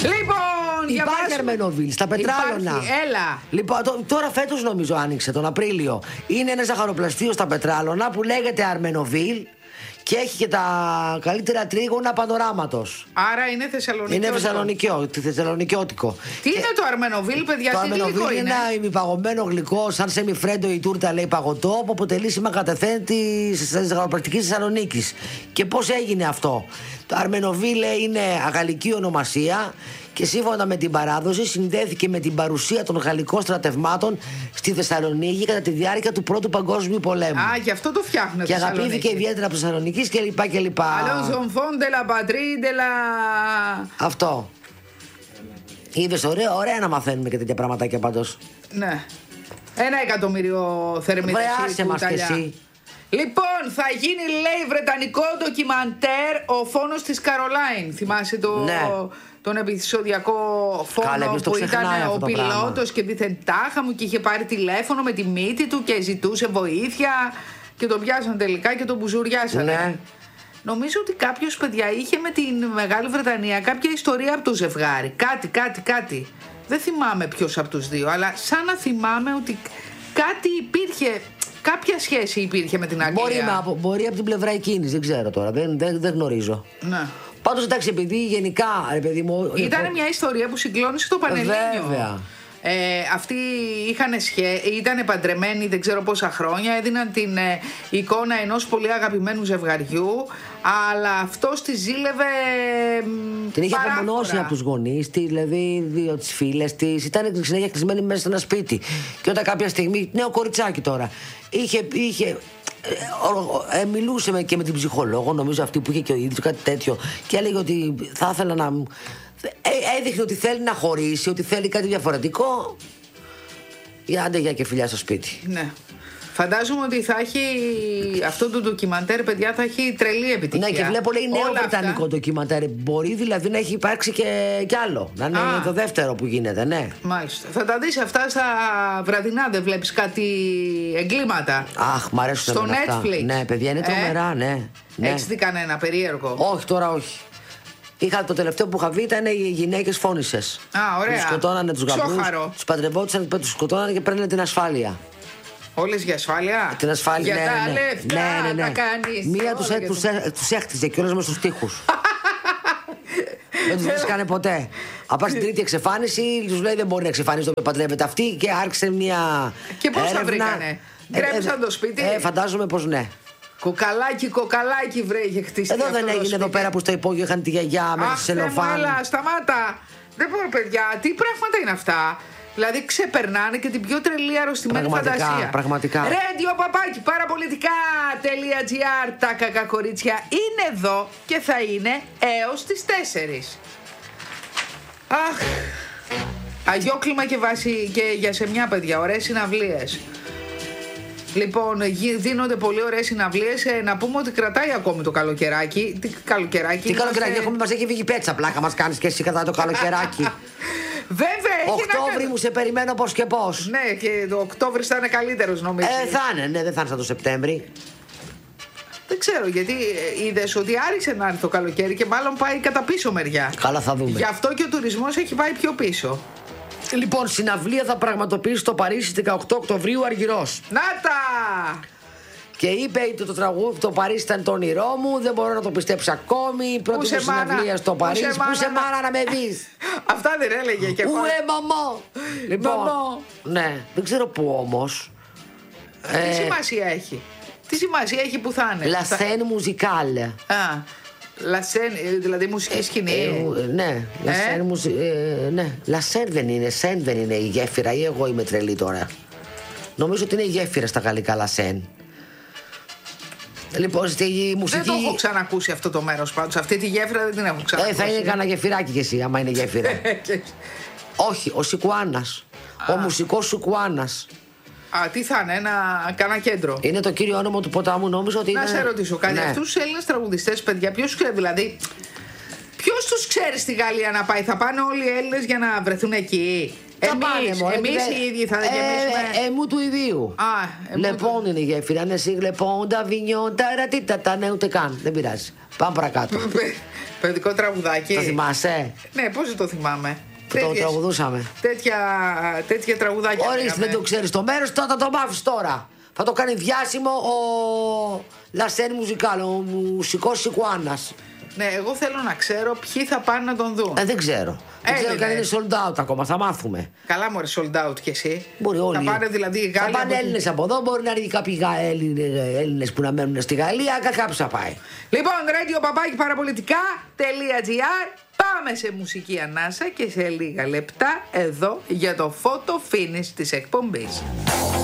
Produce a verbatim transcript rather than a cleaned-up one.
Λοιπόν, υπάρχει Αρμενοβίλ στα Πετράλωνα. Υπάρχει, έλα. Λοιπόν, τώρα φέτος νομίζω άνοιξε, τον Απρίλιο. Είναι ένα ζαχαροπλαστείο στα Πετράλωνα που λέγεται Αρμενοβίλ. Και έχει και τα καλύτερα τρίγωνα πανοράματος. Άρα είναι θεσσαλονικιώτικο. Είναι θεσσαλονικιό, θεσσαλονικιώτικο. Τι και είναι το αρμενοβίλ, παιδιά, το τι αρμενοβίλ γλυκό είναι είναι? ένα ημιπαγωμένο γλυκό, σαν σεμιφρέντο η τούρτα λέει παγωτό, που αποτελεί σήμα κατεθέν της ζαχαροπλαστικής Θεσσαλονίκης. Και πώς έγινε αυτό? Το αρμενοβίλ είναι αγαλλική ονομασία και σύμφωνα με την παράδοση συνδέθηκε με την παρουσία των γαλλικών στρατευμάτων στη Θεσσαλονίκη κατά τη διάρκεια του Πρώτου Παγκόσμιου Πολέμου. Α, γι' αυτό το φτιάχνουν. Και αγαπήθηκε ιδιαίτερα από τη Θεσσαλονίκη κλπ. κλπ. Allons enfants de la patrie de la... Αυτό. Είδες, ωραία, ωραία να μαθαίνουμε και τέτοια πραγματάκια πάντως. Ναι. Ένα εκατομμύριο θερμίδες. Βρεάσε μας κι εσύ. Λοιπόν, θα γίνει, λέει, βρετανικό ντοκιμαντέρ Ο φόνος της Καρολάιν. Θυμάσαι το... Ναι. τον επεισοδιακό φόνο? Κάλε, που ήταν ο πιλότος και δίθεν τάχα μου και είχε πάρει τηλέφωνο με τη μύτη του και ζητούσε βοήθεια και τον πιάσαν τελικά και τον μπουζουριάσανε. Ναι. Νομίζω ότι κάποιος, παιδιά, είχε με την Μεγάλη Βρετανία κάποια ιστορία από το ζευγάρι. Κάτι, κάτι, κάτι. Δεν θυμάμαι ποιος από τους δύο, αλλά σαν να θυμάμαι ότι κάτι υπήρχε. Κάποια σχέση υπήρχε με την Αγγλία. Μπορεί, από, μπορεί από την πλευρά εκείνης, δεν ξέρω τώρα, δεν, δεν, δεν γνωρίζω. Ναι. Πάντως εντάξει, επειδή γενικά, ρε παιδί μου. Ήταν μια ιστορία που συγκλώνησε το Πανελλήνιο. Βέβαια. Ε, αυτοί είχαν σχέ... ήταν παντρεμένοι δεν ξέρω πόσα χρόνια, έδιναν την ε, εικόνα ενός πολύ αγαπημένου ζευγαριού, αλλά αυτός τη ζήλευε. Την είχε παράφορα. απομονώσει από τους γονείς της, δηλαδή δύο τις φίλες της. Ήταν συνέχεια κλεισμένη μέσα σε ένα σπίτι. Και όταν κάποια στιγμή, νέο κοριτσάκι τώρα, είχε. είχε ε, ε, μιλούσε με, και με την ψυχολόγο, νομίζω αυτή που είχε και ο ίδιος, κάτι τέτοιο. Και έλεγε ότι θα ήθελα να. Ε, έδειχνε ότι θέλει να χωρίσει, ότι θέλει κάτι διαφορετικό. Για άντε για και φιλιά στο σπίτι. Ναι. Φαντάζομαι ότι θα έχει αυτό το ντοκιμαντέρ, παιδιά, θα έχει τρελή επιτυχία. Ναι, και βλέπω λέει νέο Όλα βρετανικό αυτά... ντοκιμαντέρ. Μπορεί δηλαδή να έχει υπάρξει και, και άλλο. Να είναι Α. το δεύτερο που γίνεται, ναι. Μάλιστα. Θα τα δεις αυτά στα βραδινά, δεν βλέπεις κάτι εγκλήματα? Αχ, μ' αρέσουν στο αυτά. Netflix. Ναι, παιδιά, είναι τρομερά, ε? ναι. ναι. Έχεις δει κανένα περίεργο? Όχι, τώρα όχι. Είχα, το τελευταίο που είχα δει ήταν οι γυναίκες φώνησες. Α, ωραία. Τους σκοτώνανε τους γαμπρούς, τους παντρευόντουσαν, τους σκοτώνανε και παίρνανε την ασφάλεια. Όλες για ασφάλεια? Την ασφάλεια, για ναι, τα ναι, λεφτά ναι, ναι, ναι. τα κάνεις. Μία τους, έ, τους, έ, τους έχτιζε κιόλας μες στους τοίχους. Δεν τους βρίσκανε ποτέ. Απά στην τρίτη εξεφάνιση, τους λέει δεν μπορεί να εξεφανίσει το παντρεύεται αυτή και άρχισε μια. Και πώς έρευνα. θα βρήκανε? Γκρέμισαν το σπίτι? Ε, φαντάζομαι πως ναι. Κοκαλάκι, κοκαλάκι, βρε, είχε χτίσει. Εδώ δεν έγινε εδώ πέρα που στο υπόγειο είχαν τη γιαγιά με τη σελοφάν. Έλα, σταμάτα. Δεν μπορώ, παιδιά. Τι πράγματα είναι αυτά? Δηλαδή ξεπερνάνε και την πιο τρελή αρρωστημένη πραγματικά, φαντασία. Πραγματικά. Radio παπάκι παραπολιτικά.gr. Τα κακακορίτσια είναι εδώ και θα είναι έως τις τέσσερις. Αχ. Αγιόκλημα και, βάση, και για σε μια, παιδιά. Ωραίες συναυλίες. Λοιπόν, δίνονται πολύ ωραίες συναυλίες. Ε, να πούμε ότι κρατάει ακόμη το καλοκαιράκι. Τι καλοκαιράκι? Τι καλοκαιράκι, είμαστε... έχουμε, μας έχει βγει πέτσα. Πλάκα μας κάνεις και εσύ κατά το καλοκαιράκι. Βέβαια, έχει Οκτώβρη να... μου σε περιμένω πώς και πώς. Ναι, και το Οκτώβρης θα είναι καλύτερος, νομίζω. Ε, θα είναι, ναι, δεν θα είναι σαν το Σεπτέμβρη. Δεν ξέρω, γιατί είδες ότι άρχισε να έρθει το καλοκαίρι και μάλλον πάει κατά πίσω μεριά. Καλά, θα δούμε. Γι' αυτό και ο τουρισμός έχει πάει πιο πίσω. Λοιπόν, συναυλία θα πραγματοποιήσει στο Παρίσι δεκαοκτώ Οκτωβρίου Αργυρός. Να τα! Και είπε το, το τραγούδι, το Παρίσι ήταν το όνειρό μου, δεν μπορώ να το πιστέψω ακόμη. Πρώτη μου συναυλία στο Παρίσι. Πού σε μάνα να με δεις. Αυτά δεν έλεγε και εγώ. Ουε μαμό. Λοιπόν, ναι, δεν ξέρω πού όμως. Τι ε... σημασία έχει? Τι σημασία έχει που θα είναι? La scène musicale. Α, La scène, δηλαδή μουσική σκηνή. Ε, ε, ναι, La scène, ε? Μουσι... ε, ναι. La scène δεν είναι, scène δεν είναι η γέφυρα ή εγώ είμαι τρελή τώρα? Νομίζω ότι είναι η γέφυρα στα γαλλικά La scène. Λοιπόν, στη μουσική... Δεν το έχω ξανακούσει αυτό το μέρος πάντως. Αυτή τη γέφυρα δεν την έχω ξανακούσει. Ε, θα είναι κανένα γεφυράκι κι εσύ, άμα είναι γέφυρα. Όχι, ο Σικουάνας. Ο μουσικός Σικουάνας. Α, τι θα είναι, ένα κανένα κέντρο. Είναι το κύριο όνομα του ποτάμου, νόμιζα ότι. Να είναι... σε ρωτήσω κάτι. Ναι. Αυτούς τους Έλληνες τραγουδιστές, παιδιά, ποιος ξέρει, δηλαδή. Ποιος τους ξέρει στη Γαλλία να πάει? Θα πάνε όλοι οι Έλληνες για να βρεθούν εκεί? Εμείς, εμείς οι ίδιοι θα γεμίσουμε. Ε, εμού του ιδίου. Α, λοιπόν είναι η γέφυρα, είναι εσύ λοιπόν τα βινιόν, τα ρατίτα, τα ναι, ούτε καν. Δεν πειράζει. Πάμε παρακάτω. Παιδικό τραγουδάκι. Το θυμάσαι? Ναι, πώς δεν το θυμάμαι. Που το τραγουδούσαμε. Τέτοια, τέτοια τραγουδάκια. Ορίστε, δεν το ξέρεις το μέρος, τώρα θα το μάθεις τώρα. Θα το κάνει διάσημο ο Λασένη Μουζικάλ, ο μουσικός Σικουάνας. Ναι, εγώ θέλω να ξέρω ποιοι θα πάνε να τον δουν. Ε, δεν ξέρω. Δεν ξέρω καν είναι sold out ακόμα, θα μάθουμε. Καλά, μωρέ, sold out κι εσύ. Μπορεί όλοι. Θα πάνε δηλαδή οι Γάλλοι. Θα πάνε Έλληνες από εδώ, μπορεί να είναι κάποιοι Έλληνες που να μένουν στη Γαλλία, κάποιος θα πάει. Λοιπόν, radio παπάκι παραπολιτικά.gr. Πάμε σε μουσική ανάσα και σε λίγα λεπτά εδώ για το photo finish της εκπομπής.